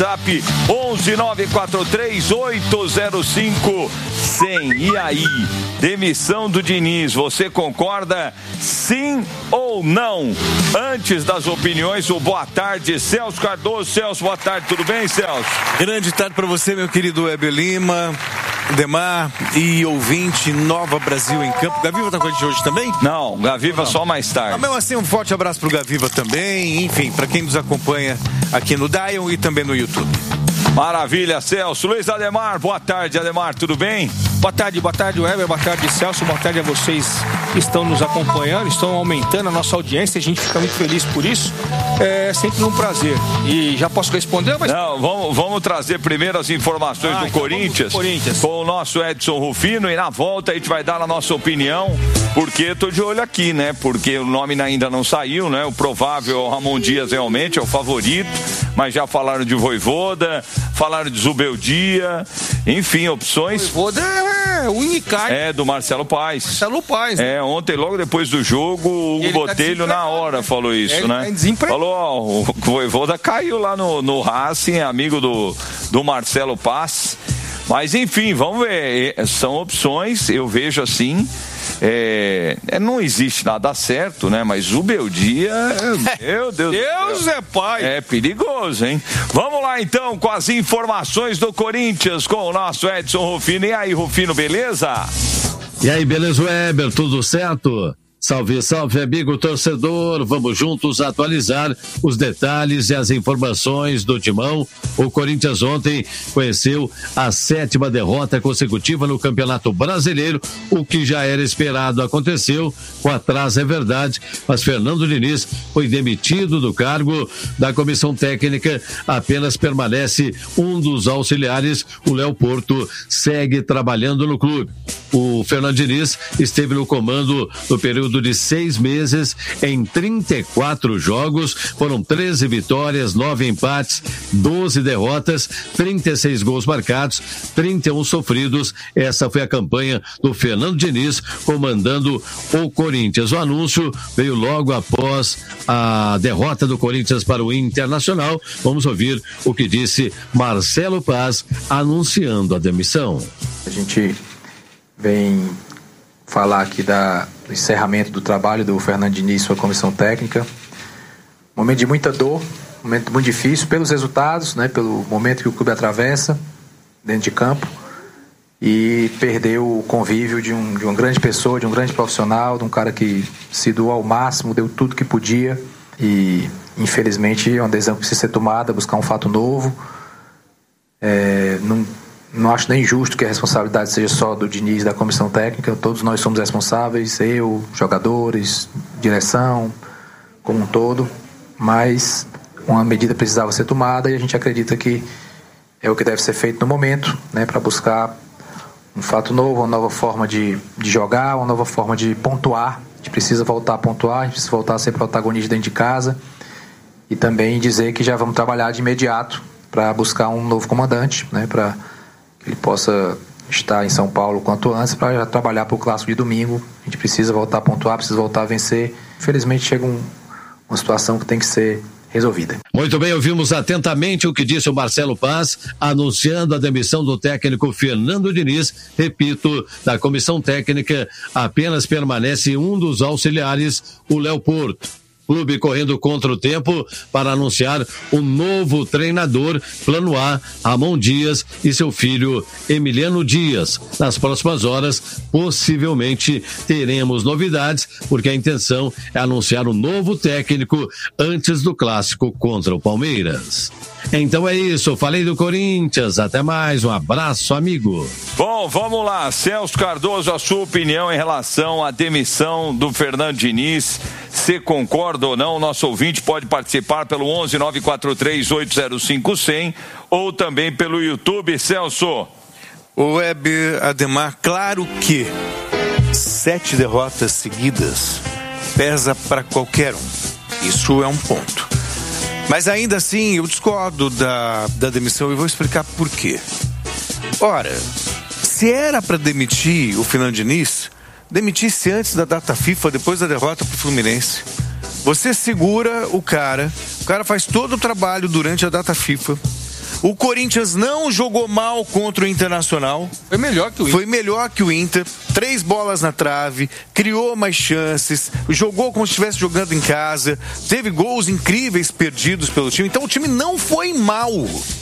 WhatsApp 11943-805-100. E aí, demissão do Diniz, você concorda sim ou não? Antes das opiniões, o boa tarde, Celso Cardoso. Celso, boa tarde, tudo bem, Celso? Grande tarde para você, meu querido Weber Lima, Demar e ouvinte Nova Brasil em Campo. Gaviva tá com a gente hoje também? Não, Gaviva só mais tarde. Mesmo assim, um forte abraço pro Gaviva também, enfim, para quem nos acompanha aqui no Dial e também no YouTube. Maravilha, Celso. Luiz Ademar, boa tarde, Ademar, tudo bem? Boa tarde, Weber, boa tarde, Celso, boa tarde a vocês que estão nos acompanhando, estão aumentando a nossa audiência, a gente fica muito feliz por isso, é sempre um prazer. E já posso responder? Mas... Não, vamos trazer primeiro as informações do Corinthians, com o nosso Edson Rufino, e na volta a gente vai dar a nossa opinião, porque eu tô de olho aqui, né, porque o nome ainda não saiu, né, o provável é o Ramon Dias realmente, é o favorito, mas já falaram de Vojvoda, falaram de Zubeldia, enfim, opções. Vojvoda é o Unicard. É, do Marcelo Paes. Marcelo Paes. Né? É, ontem, logo depois do jogo, o Hugo Botelho na hora falou isso, né? Falou, ó, o Vojvoda caiu lá no Racing, amigo do Marcelo Paes. Mas, enfim, vamos ver. São opções, eu vejo assim. Não existe nada certo, né? Mas o Beldia, meu Deus é pai. É perigoso, hein? Vamos lá então com as informações do Corinthians com o nosso Edson Rufino. E aí, Rufino, beleza? E aí, beleza, Weber? Tudo certo? Salve, salve, amigo torcedor. Vamos juntos atualizar os detalhes e as informações do Timão. O Corinthians ontem conheceu a 7ª derrota consecutiva no Campeonato Brasileiro. O que já era esperado aconteceu. Com atraso é verdade, mas Fernando Diniz foi demitido do cargo da comissão técnica. Apenas permanece um dos auxiliares. O Léo Porto segue trabalhando no clube. O Fernando Diniz esteve no comando no período de 6 meses, em 34 jogos, foram 13 vitórias, 9 empates, 12 derrotas, 36 gols marcados, 31 sofridos. Essa foi a campanha do Fernando Diniz comandando o Corinthians. O anúncio veio logo após a derrota do Corinthians para o Internacional. Vamos ouvir o que disse Marcelo Paes anunciando a demissão. A gente vem falar aqui do encerramento do trabalho do Fernando Diniz e sua comissão técnica. Momento de muita dor, momento muito difícil pelos resultados, né, pelo momento que o clube atravessa dentro de campo, e perdeu o convívio de uma grande pessoa, de um grande profissional, de um cara que se doou ao máximo, deu tudo que podia, e infelizmente é uma decisão que precisa ser tomada, buscar um fato novo. Não acho nem justo que a responsabilidade seja só do Diniz e da comissão técnica. Todos nós somos responsáveis, eu, jogadores, direção, como um todo. Mas uma medida precisava ser tomada e a gente acredita que é o que deve ser feito no momento, né, para buscar um fato novo, uma nova forma de jogar, uma nova forma de pontuar. A gente precisa voltar a pontuar, a gente precisa voltar a ser protagonista dentro de casa, e também dizer que já vamos trabalhar de imediato para buscar um novo comandante, né, para que ele possa estar em São Paulo o quanto antes, para já trabalhar para o clássico de domingo. A gente precisa voltar a pontuar, precisa voltar a vencer. Infelizmente chega uma situação que tem que ser resolvida. Muito bem, ouvimos atentamente o que disse o Marcelo Paes, anunciando a demissão do técnico Fernando Diniz. Repito, da comissão técnica apenas permanece um dos auxiliares, o Léo Porto. Clube correndo contra o tempo para anunciar um novo treinador, plano A, Ramon Dias e seu filho Emiliano Dias. Nas próximas horas, possivelmente teremos novidades, porque a intenção é anunciar um novo técnico antes do clássico contra o Palmeiras. Então é isso, falei do Corinthians, até mais, um abraço, amigo. Bom, vamos lá, Celso Cardoso, a sua opinião em relação à demissão do Fernando Diniz, se concorda ou não? O nosso ouvinte pode participar pelo 11-943-805-100 ou também pelo YouTube. Celso. O Weber, Ademar, claro que 7 derrotas seguidas pesa para qualquer um, isso é um ponto. Mas ainda assim, eu discordo da demissão e vou explicar por quê. Ora, se era para demitir o Fernando Diniz, demitisse antes da data FIFA, depois da derrota para o Fluminense. Você segura o cara faz todo o trabalho durante a data FIFA. O Corinthians não jogou mal contra o Internacional. Foi melhor que o Inter. Foi melhor que o Inter. 3 bolas na trave, criou mais chances, jogou como se estivesse jogando em casa, teve gols incríveis perdidos pelo time. Então o time não foi mal.